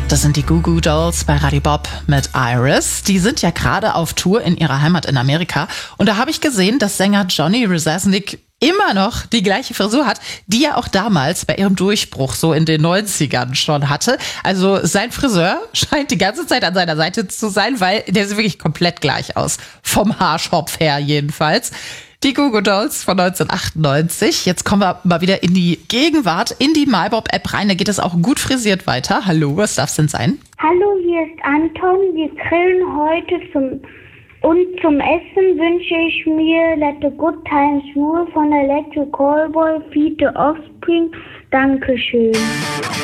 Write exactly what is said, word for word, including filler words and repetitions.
Das sind die Goo Goo Dolls bei Radio Bob mit Iris. Die sind ja gerade auf Tour in ihrer Heimat in Amerika. Und da habe ich gesehen, dass Sänger Johnny Rzeznik immer noch die gleiche Frisur hat, die er auch damals bei ihrem Durchbruch so in den neunzigern schon hatte. Also sein Friseur scheint die ganze Zeit an seiner Seite zu sein, weil der sieht wirklich komplett gleich aus. Vom Haarschopf her jedenfalls. Die Goo Goo Dolls von neunzehnhundertachtundneunzig. Jetzt kommen wir mal wieder in die Gegenwart, in die MyBob-App rein. Da geht es auch gut frisiert weiter. Hallo, was darf es denn sein? Hallo, hier ist Anton. Wir grillen heute zum und zum Essen wünsche ich mir Let the Good Times Roll von Electric Callboy, Feed the Offspring. Dankeschön.